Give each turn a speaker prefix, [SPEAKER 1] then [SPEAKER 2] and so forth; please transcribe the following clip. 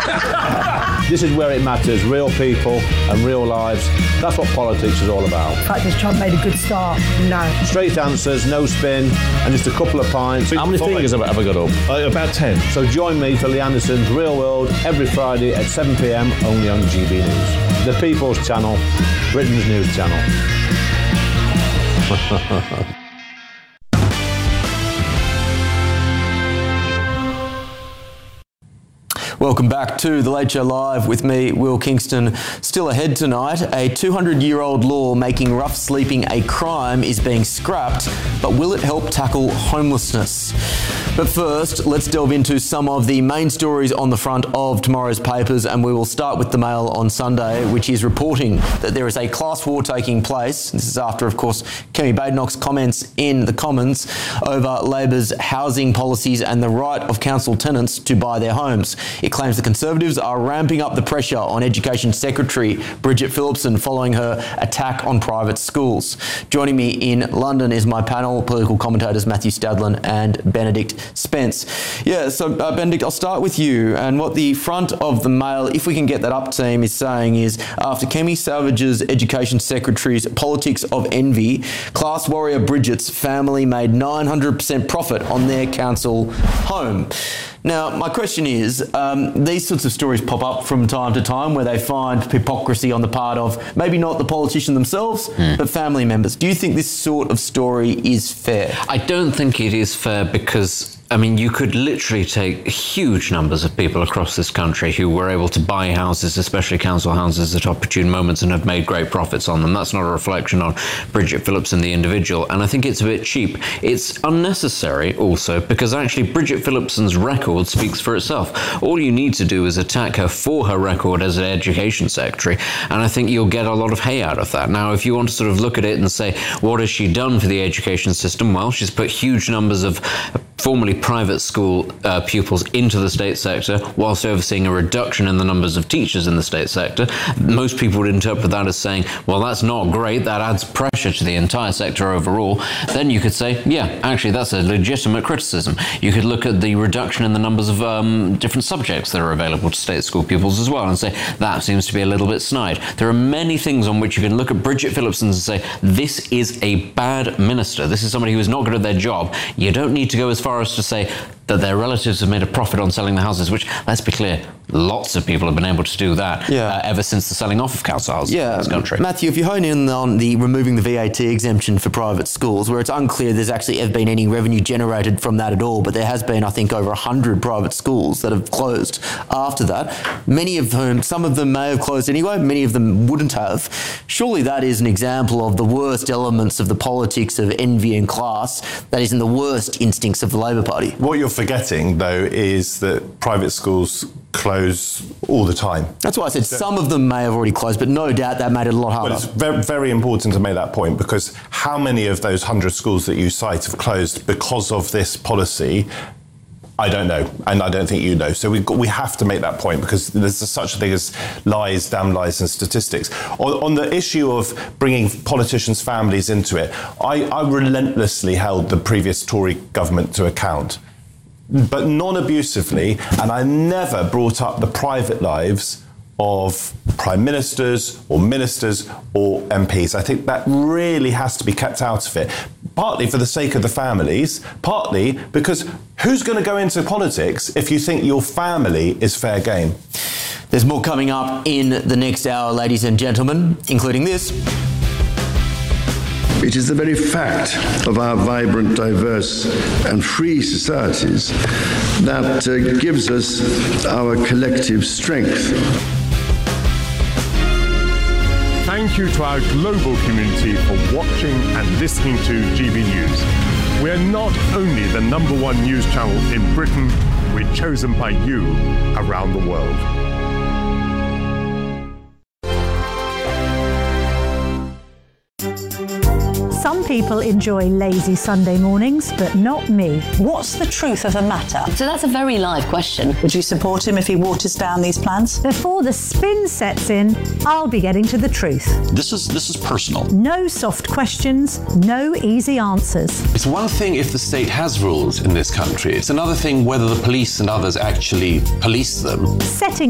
[SPEAKER 1] This is where it matters, real people and real lives. That's what politics is all about.
[SPEAKER 2] In fact, has Trump made a good start? No.
[SPEAKER 1] Straight answers, no spin, and just a couple of pints. How many fingers have I got up?
[SPEAKER 3] About 10.
[SPEAKER 1] So join me for Lee Anderson's Real World every Friday at 7 p.m. only on GB News. The People's Channel, Britain's news channel.
[SPEAKER 4] Welcome back to The Late Show Live with me, Will Kingston. Still ahead tonight, a 200-year-old law making rough sleeping a crime is being scrapped, but will it help tackle homelessness? But first, let's delve into some of the main stories on the front of tomorrow's papers, and we will start with the Mail on Sunday, which is reporting that there is a class war taking place. This is after, of course, Kemi Badenoch's comments in the Commons over Labor's housing policies and the right of council tenants to buy their homes. It claims the Conservatives are ramping up the pressure on Education Secretary Bridget Phillipson following her attack on private schools. Joining me in London is my panel, political commentators Matthew Stadlen and Benedict Spence. Yeah, so Benedict, I'll start with you. And what the front of the Mail, if we can get that up, team, is saying is, after Kemi Savage's Education Secretary's politics of envy, class warrior Bridget's family made 900% profit on their council home. Now, my question is, these sorts of stories pop up from time to time where they find hypocrisy on the part of maybe not the politician themselves, but family members. Do you think this sort of story is fair?
[SPEAKER 5] I don't think it is fair because, I mean, you could literally take huge numbers of people across this country who were able to buy houses, especially council houses, at opportune moments and have made great profits on them. That's not a reflection on Bridget Phillipson, the individual, and I think it's a bit cheap. It's unnecessary also because actually Bridget Phillipson's record speaks for itself. All you need to do is attack her for her record as an education secretary, and I think you'll get a lot of hay out of that. Now, if you want to sort of look at it and say, what has she done for the education system? Well, she's put huge numbers of formerly private school pupils into the state sector whilst overseeing a reduction in the numbers of teachers in the state sector. Most people would interpret that as saying, well, that's not great, that adds pressure to the entire sector overall. Then you could say, yeah, actually that's a legitimate criticism. You could look at the reduction in the numbers of different subjects that are available to state school pupils as well and say, that seems to be a little bit snide. There are many things on which you can look at Bridget Phillipson and say, this is a bad minister. This is somebody who is not good at their job. You don't need to go as far as to say that their relatives have made a profit on selling the houses, which, let's be clear, lots of people have been able to do that ever since the selling off of council houses in this country.
[SPEAKER 4] Matthew, if you hone in on the removing the VAT exemption for private schools, where it's unclear there's actually ever been any revenue generated from that at all, but there has been, I think, over 100 private schools that have closed after that, many of whom, some of them may have closed anyway, many of them wouldn't have. Surely that is an example of the worst elements of the politics of envy and class that is in the worst instincts of the Labor Party.
[SPEAKER 3] What you're forgetting, though, is that private schools close all the time.
[SPEAKER 4] That's why I said some of them may have already closed, but no doubt that made it a lot harder.
[SPEAKER 3] But it's very, very important to make that point, because how many of those 100 schools that you cite have closed because of this policy? I don't know, and I don't think you know. So we have to make that point, because there's such a thing as lies, damn lies, and statistics. On the issue of bringing politicians' families into it, I relentlessly held the previous Tory government to account, but non-abusively, and I never brought up the private lives of prime ministers or ministers or MPs. I think that really has to be kept out of it, partly for the sake of the families, partly because who's going to go into politics if you think your family is fair game?
[SPEAKER 4] There's more coming up in the next hour, ladies and gentlemen, including this.
[SPEAKER 6] It is the very fact of our vibrant, diverse and free societies that gives us our collective strength.
[SPEAKER 7] Thank you to our global community for watching and listening to GB News. We're not only the #1 news channel in Britain, we're chosen by you around the world.
[SPEAKER 2] Some people enjoy lazy Sunday mornings, but not me.
[SPEAKER 8] What's the truth of the matter?
[SPEAKER 9] So that's a very live question.
[SPEAKER 8] Would you support him if he waters down these plans?
[SPEAKER 2] Before the spin sets in, I'll be getting to the truth.
[SPEAKER 10] This is personal.
[SPEAKER 2] No soft questions, no easy answers.
[SPEAKER 10] It's one thing if the state has rules in this country. It's another thing whether the police and others actually police them.
[SPEAKER 2] Setting